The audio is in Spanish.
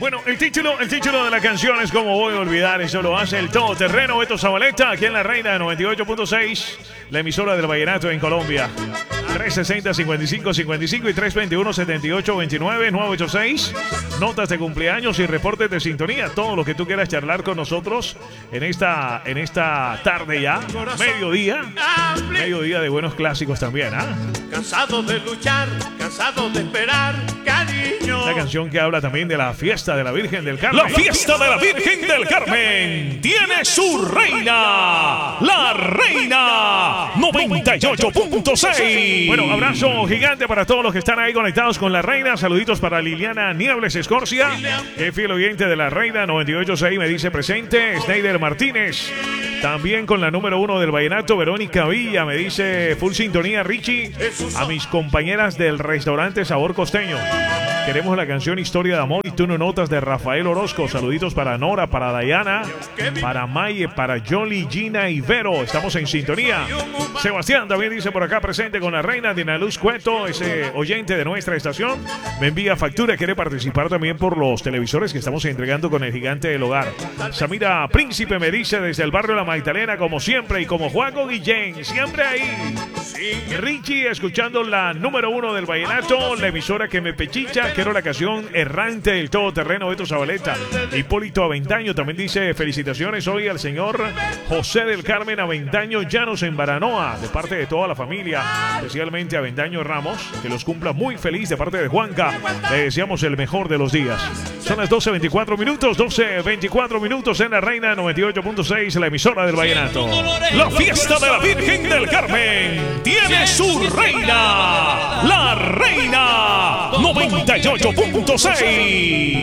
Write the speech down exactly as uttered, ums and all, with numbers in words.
Bueno, el título, el título de la canción es Como voy a olvidar, eso lo hace el todoterreno Beto Zabaleta, aquí en La Reina de noventa y ocho punto seis, la emisora del vallenato en Colombia. tres sesenta, cincuenta y cinco cincuenta y cinco y tres veintiuno, setenta y ocho veintinueve, nueve ochenta y seis. Notas de cumpleaños y reportes de sintonía. Todo lo que tú quieras charlar con nosotros en esta, en esta tarde ya. Mediodía. Mediodía de buenos clásicos también, ¿ah? Cansado de luchar, cansado de esperar, cariño. Una canción que habla también de la fiesta de la Virgen del Carmen. La fiesta de la Virgen del Carmen tiene su reina, la Reina noventa y ocho punto seis. Bueno, abrazo gigante para todos los que están ahí conectados con La Reina. Saluditos para Liliana Niebles Escorcia, que es fiel oyente de La Reina noventa y ocho punto seis, me dice presente. Sneider Martínez, también con la número uno del vallenato, Verónica Villa, me dice full sintonía, Richie. A mis compañeras del restaurante Sabor Costeño, queremos la canción Historia de Amor y tú no notas de Rafael Orozco. Saluditos para Nora, para Dayana, para Maye, para Jolly, Gina y Vero. Estamos en sintonía. Sebastián también dice por acá presente con La Reina. Dina Luz Cueto, ese oyente de nuestra estación, me envía factura, quiere participar también por los televisores que estamos entregando con el gigante del hogar. Samira Príncipe me dice desde el barrio La Magdalena, como siempre, y como Juaco Guillén, siempre ahí. Richie, escuchando la número uno del vallenato, la emisora que me pechicha. Quiero la canción Errante del todoterreno Beto Zabaleta. Hipólito Aventaño también dice felicitaciones hoy al señor José del Carmen Aventaño Llanos en Baranoa, de parte de toda la familia, especialmente Aventaño Ramos, que los cumpla muy feliz de parte de Juanca. Le deseamos el mejor de los días. Son las doce veinticuatro minutos, doce veinticuatro minutos en La Reina noventa y ocho punto seis, la emisora del vallenato. La fiesta de la Virgen del Carmen tiene su reina, la Reina noventa y ocho punto seis.